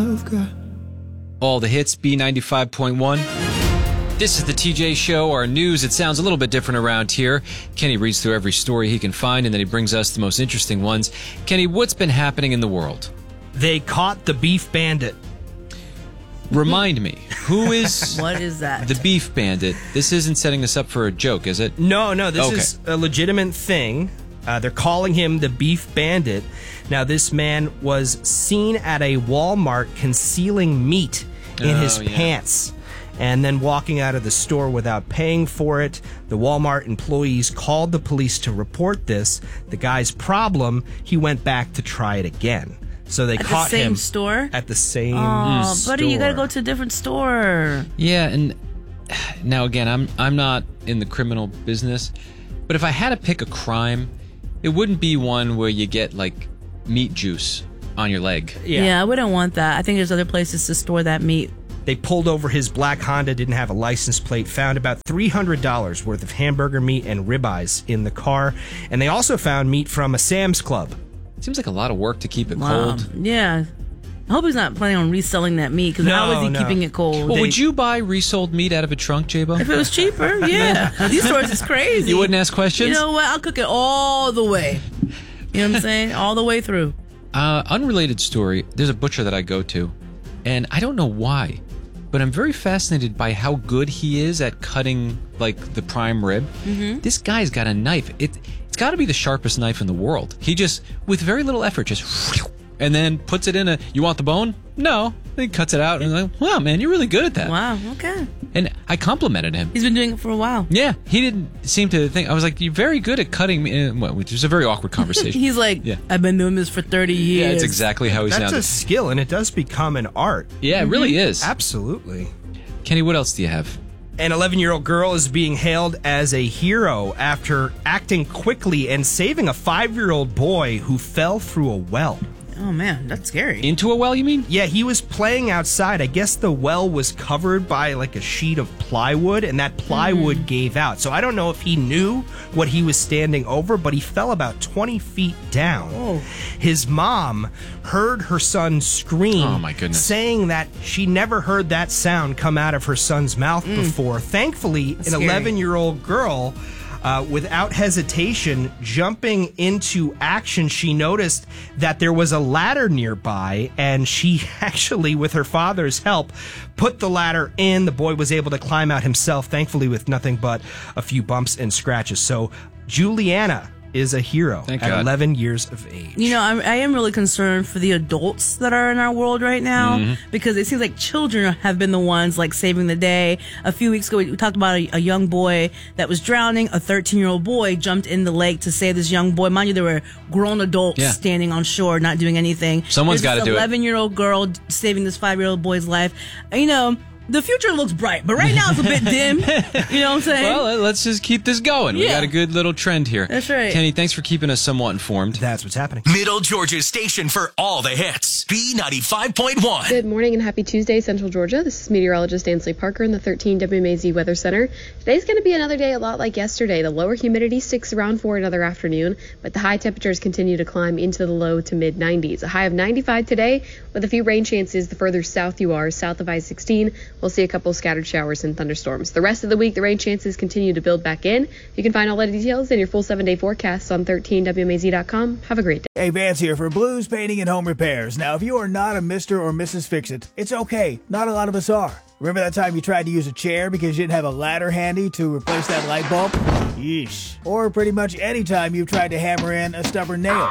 All the hits, B95.1. This is the TJ Show, our news. It sounds a little bit different around here. Kenny reads through every story he can find, and then he brings us the most interesting ones. Kenny, what's been happening in the world? They caught the beef bandit. Remind me, who is... What is that? The beef bandit. This isn't setting us up for a joke, is it? No, this is a legitimate thing. They're calling him the beef bandit. Now, this man was seen at a Walmart concealing meat in his pants and then walking out of the store without paying for it. The Walmart employees called the police to report this. The guy's problem, he went back to try it again. So they caught him at the same store. Oh, buddy, you gotta go to a different store. Yeah, and now again, I'm not in the criminal business, but if I had to pick a crime, it wouldn't be one where you get like meat juice on your leg. Yeah, I wouldn't want that. I think there's other places to store that meat. They pulled over his black Honda, didn't have a license plate, found about $300 worth of hamburger meat and ribeyes in the car, and they also found meat from a Sam's Club. Seems like a lot of work to keep it cold. Yeah. I hope he's not planning on reselling that meat, because how is he keeping it cold? Well, would you buy resold meat out of a trunk, J-Bo? If it was cheaper, yeah. These stores is crazy. You wouldn't ask questions? You know what? I'll cook it all the way. You know what I'm saying? All the way through. Unrelated story. There's a butcher that I go to, and I don't know why, but I'm very fascinated by how good he is at cutting, like, the prime rib. Mm-hmm. This guy's got a knife. It's got to be the sharpest knife in the world. He just, with very little effort, just... and then puts it in a... You want the bone? No. He cuts it out, and I'm like, wow, man, you're really good at that. Wow, okay. And I complimented him. He's been doing it for a while. Yeah, he didn't seem to think... I was like, you're very good at cutting me... Well, which is a very awkward conversation. He's like, I've been doing this for 30 years. Yeah, that's exactly how he sounded. That's a skill, and it does become an art. Yeah, it really is. Absolutely. Kenny, what else do you have? An 11-year-old girl is being hailed as a hero after acting quickly and saving a 5-year-old boy who fell through a well. Oh, man, that's scary. Into a well, you mean? Yeah, he was playing outside. I guess the well was covered by like a sheet of plywood, and that plywood gave out. So I don't know if he knew what he was standing over, but he fell about 20 feet down. Oh. His mom heard her son scream, oh my goodness, saying that she never heard that sound come out of her son's mouth before. Thankfully, an 11-year-old girl... without hesitation, jumping into action, she noticed that there was a ladder nearby, and she actually, with her father's help, put the ladder in. The boy was able to climb out himself, thankfully with nothing but a few bumps and scratches. So, Juliana is a hero at 11 years of age. You know, I am really concerned for the adults that are in our world right now, because it seems like children have been the ones like saving the day. A few weeks ago, we talked about a young boy that was drowning. A 13-year-old boy jumped in the lake to save this young boy. Mind you, there were grown adults standing on shore, not doing anything. Someone's got to do it. 11-year-old girl saving this 5-year-old boy's life. You know, the future looks bright, but right now it's a bit dim. You know what I'm saying? Well, let's just keep this going. We got a good little trend here. That's right. Kenny, thanks for keeping us somewhat informed. That's what's happening. Middle Georgia's station for all the hits. B95.1. Good morning and happy Tuesday, Central Georgia. This is meteorologist Ansley Parker in the 13 WMAZ Weather Center. Today's going to be another day a lot like yesterday. The lower humidity sticks around for another afternoon, but the high temperatures continue to climb into the low to mid 90s. A high of 95 today with a few rain chances the further south you are, south of I-16. We'll see a couple scattered showers and thunderstorms. The rest of the week, the rain chances continue to build back in. You can find all the details in your full 7-day forecasts on 13WMAZ.com. Have a great day. Hey, Vance here for Blues Painting and Home Repairs. Now, if you are not a Mr. or Mrs. Fix-It, it's okay. Not a lot of us are. Remember that time you tried to use a chair because you didn't have a ladder handy to replace that light bulb? Yeesh. Or pretty much any time you've tried to hammer in a stubborn nail.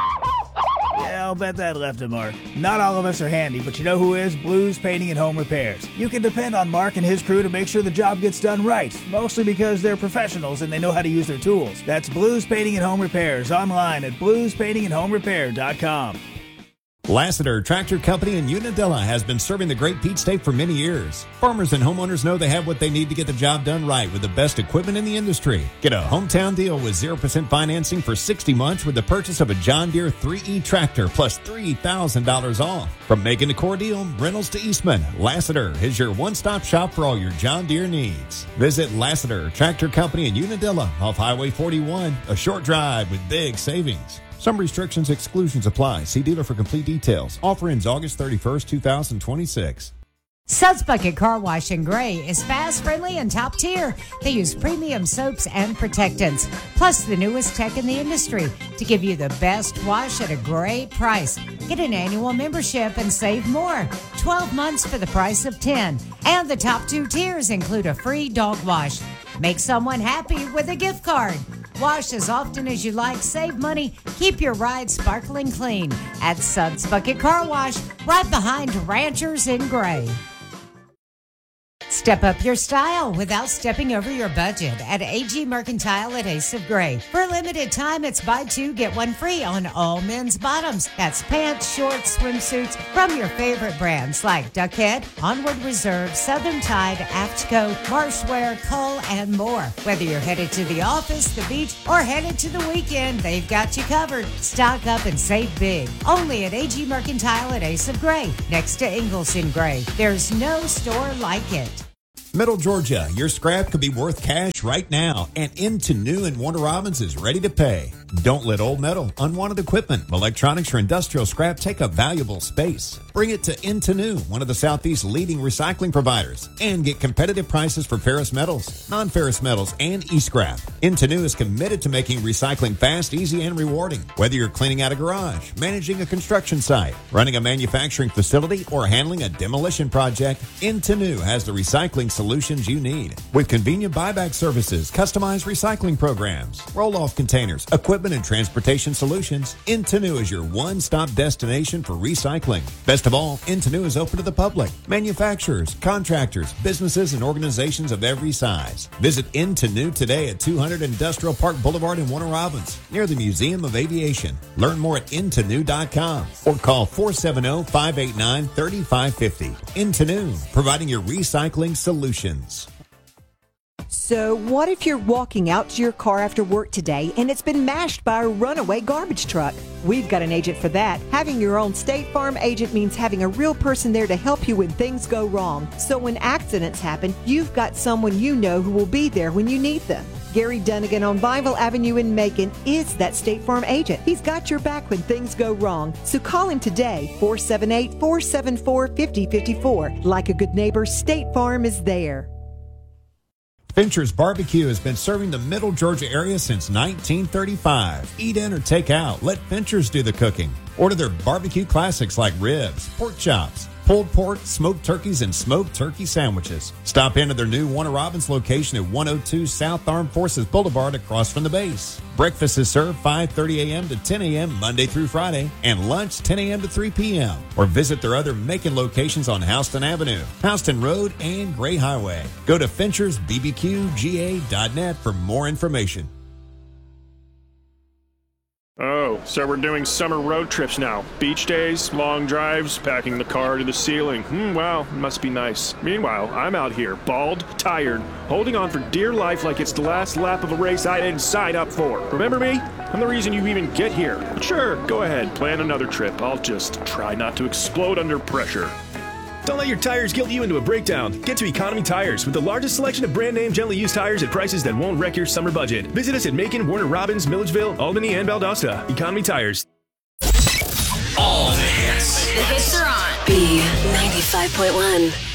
Yeah, I'll bet that left a mark. Not all of us are handy, but you know who is? Blues Painting and Home Repairs. You can depend on Mark and his crew to make sure the job gets done right, mostly because they're professionals and they know how to use their tools. That's Blues Painting and Home Repairs online at bluespaintingandhomerepair.com. Lassiter Tractor Company in Unadilla has been serving the Great Peach State for many years. Farmers and homeowners know they have what they need to get the job done right with the best equipment in the industry. Get a hometown deal with 0% financing for 60 months with the purchase of a John Deere 3E tractor plus $3,000 off. From Macon to Cordele, Reynolds to Eastman, Lassiter is your one-stop shop for all your John Deere needs. Visit Lassiter Tractor Company in Unadilla off Highway 41, a short drive with big savings. Some restrictions, exclusions apply. See dealer for complete details. Offer ends August 31st, 2026. Suds Bucket Car Wash in Gray is fast, friendly, and top tier. They use premium soaps and protectants, plus the newest tech in the industry to give you the best wash at a great price. Get an annual membership and save more. 12 months for the price of 10. And the top 2 tiers include a free dog wash. Make someone happy with a gift card. Wash as often as you like, save money, keep your ride sparkling clean at Suds Bucket Car Wash, right behind Ranchers in Gray. Step up your style without stepping over your budget at AG Mercantile at Ace of Gray. For a limited time, it's buy 2, get 1 free on all men's bottoms. That's pants, shorts, swimsuits from your favorite brands like Duckhead, Onward Reserve, Southern Tide, Aftco, Marshwear, Cull, and more. Whether you're headed to the office, the beach, or headed to the weekend, they've got you covered. Stock up and save big. Only at AG Mercantile at Ace of Gray, next to Ingalls in Gray. There's no store like it. Middle Georgia, your scrap could be worth cash right now, and Into New and Warner Robins is ready to pay. Don't let old metal, unwanted equipment, electronics, or industrial scrap take up valuable space. Bring it to Into New, one of the Southeast's leading recycling providers, and get competitive prices for ferrous metals, non-ferrous metals, and e-scrap. Into New is committed to making recycling fast, easy, and rewarding. Whether you're cleaning out a garage, managing a construction site, running a manufacturing facility, or handling a demolition project, Into New has the recycling solutions you need. With convenient buyback services, customized recycling programs, roll-off containers, equipment and transportation solutions, Into New is your one-stop destination for recycling. Best of all, Into New is open to the public, manufacturers, contractors, businesses, and organizations of every size. Visit Into New today at 200 Industrial Park Boulevard in Warner Robins, near the Museum of Aviation. Learn more at intonew.com or call 470-589-3550. Into New, providing your recycling solutions. So what if you're walking out to your car after work today and it's been mashed by a runaway garbage truck? We've got an agent for that. Having your own State Farm agent means having a real person there to help you when things go wrong. So when accidents happen, you've got someone you know who will be there when you need them. Gary Dunnigan on Bible Avenue in Macon is that State Farm agent. He's got your back when things go wrong. So call him today, 478-474-5054. Like a good neighbor, State Farm is there. Fincher's Barbecue has been serving the Middle Georgia area since 1935. Eat in or take out. Let Fincher's do the cooking. Order their barbecue classics like ribs, pork chops, pulled pork, smoked turkeys, and smoked turkey sandwiches. Stop into their new Warner Robins location at 102 South Armed Forces Boulevard across from the base. Breakfast is served 5:30 a.m. to 10 a.m. Monday through Friday, and lunch 10 a.m. to 3 p.m. Or visit their other Macon locations on Houston Avenue, Houston Road, and Gray Highway. Go to FinchersBBQGA.net for more information. Oh, so we're doing summer road trips now. Beach days, long drives, packing the car to the ceiling. Wow, it must be nice. Meanwhile, I'm out here, bald, tired, holding on for dear life like it's the last lap of a race I didn't sign up for. Remember me? I'm the reason you even get here. But sure, go ahead, plan another trip. I'll just try not to explode under pressure. Don't let your tires guilt you into a breakdown. Get to Economy Tires with the largest selection of brand name gently used tires at prices that won't wreck your summer budget. Visit us at Macon, Warner Robins, Milledgeville, Albany, and Valdosta. Economy Tires. All the hits. The hits are on B95.1.